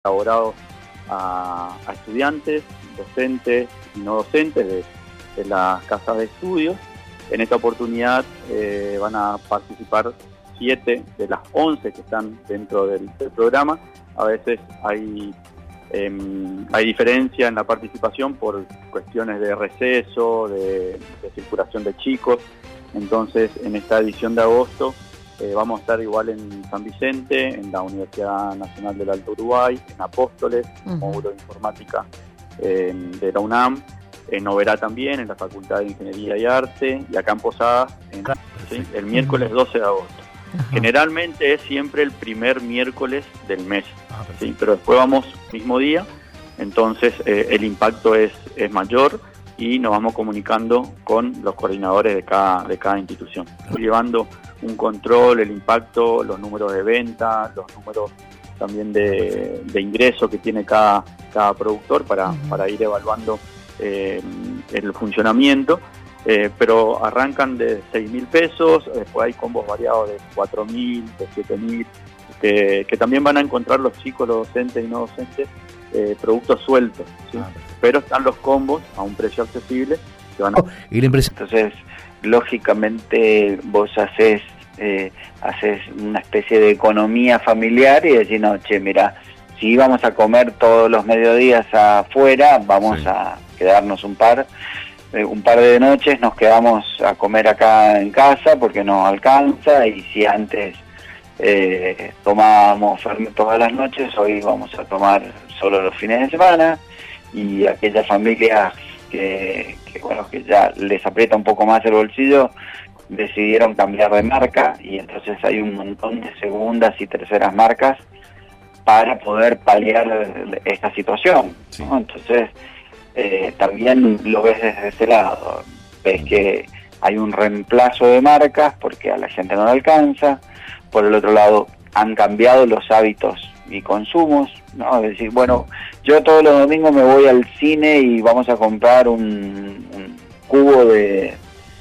elaborados a estudiantes, docentes y no docentes de las casas de estudios. En esta oportunidad van a participar 7 de las 11 que están dentro del programa. A veces hay diferencia en la participación por cuestiones de receso, de circulación de chicos. Entonces, en esta edición de agosto vamos a estar igual en San Vicente, en la Universidad Nacional del Alto Uruguay, en Apóstoles, módulo de informática de la UNAM, en Oberá también, en la Facultad de Ingeniería y Arte, y acá en Posadas, ¿sí? El miércoles 12 de agosto. Generalmente es siempre el primer miércoles del mes, ¿sí? Pero después vamos mismo día, entonces el impacto es mayor y nos vamos comunicando con los coordinadores de cada institución, llevando un control, el impacto, los números de venta, los números también de ingreso que tiene cada productor para ir evaluando el funcionamiento. Pero arrancan de 6.000 pesos, después hay combos variados de 4.000, de 7.000, que también van a encontrar los chicos, los docentes y no docentes, productos sueltos, ¿sí? Pero están los combos a un precio accesible. Que van a... Entonces, lógicamente vos haces una especie de economía familiar y decís, no, che, mira, si vamos a comer todos los mediodías afuera, vamos a quedarnos un par de noches, nos quedamos a comer acá en casa porque nos alcanza, y si antes tomábamos Fernet todas las noches, hoy vamos a tomar solo los fines de semana. Y aquellas familias que ya les aprieta un poco más el bolsillo, decidieron cambiar de marca, y entonces hay un montón de segundas y terceras marcas para poder paliar esta situación, ¿no? Entonces también lo ves desde ese lado, ves que hay un reemplazo de marcas porque a la gente no le alcanza. Por el otro lado, han cambiado los hábitos y consumos, ¿no? Es decir, bueno, yo todos los domingos me voy al cine y vamos a comprar un cubo de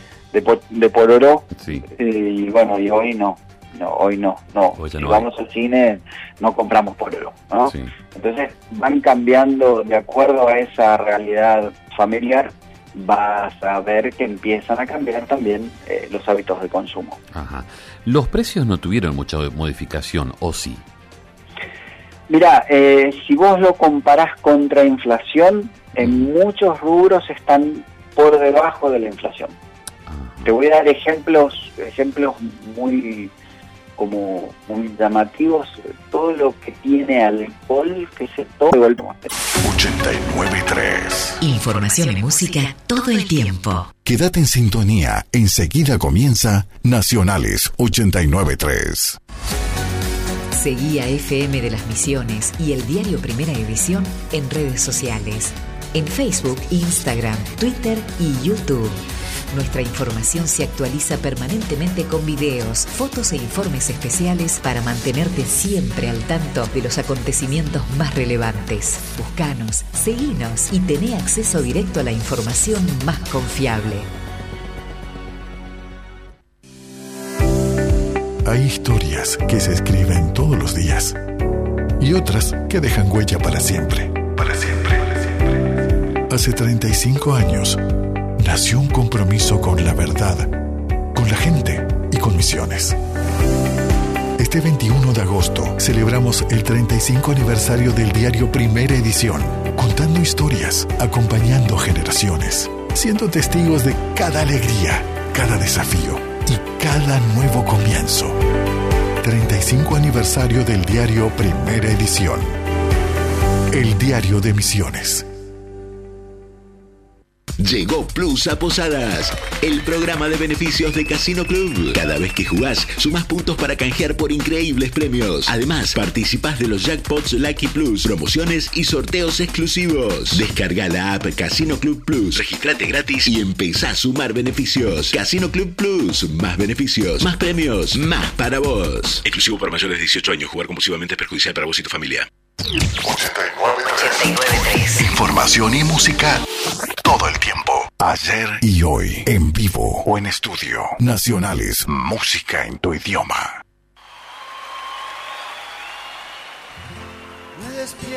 pororó, y bueno, y hoy no. Hoy no. Si vamos al cine, no compramos pororó, ¿no? Sí. Entonces van cambiando de acuerdo a esa realidad familiar. Vas a ver que empiezan a cambiar también los hábitos de consumo. Ajá. ¿Los precios no tuvieron mucha modificación, o sí? Mirá, si vos lo comparás contra inflación, en muchos rubros están por debajo de la inflación. Ajá. Te voy a dar ejemplos muy llamativos. Todo lo que tiene alcohol que se toma. 89.3. Información y música todo el tiempo. Quédate en sintonía. Enseguida comienza Nacionales 89.3. Seguí a FM de las Misiones y el diario Primera Edición en redes sociales. En Facebook, Instagram, Twitter y YouTube. Nuestra información se actualiza permanentemente con videos, fotos e informes especiales para mantenerte siempre al tanto de los acontecimientos más relevantes. Búscanos, seguinos y tené acceso directo a la información más confiable. Hay historias que se escriben todos los días y otras que dejan huella para siempre. Para siempre. Hace 35 años nació un compromiso con la verdad, con la gente y con Misiones. Este 21 de agosto celebramos el 35 aniversario del diario Primera Edición, contando historias, acompañando generaciones, siendo testigos de cada alegría, cada desafío y cada nuevo comienzo. 35 aniversario del diario Primera Edición. El diario de Misiones. Llegó Plus a Posadas, el programa de beneficios de Casino Club. Cada vez que jugás, sumás puntos para canjear por increíbles premios. Además, participás de los jackpots Lucky Plus, promociones y sorteos exclusivos. Descarga la app Casino Club Plus, registrate gratis y empezá a sumar beneficios. Casino Club Plus, más beneficios, más premios, más para vos. Exclusivo para mayores de 18 años. Jugar compulsivamente es perjudicial para vos y tu familia. 89.3. Información y música todo el tiempo. Ayer y hoy. En vivo o en estudio. Nacionales. Música en tu idioma.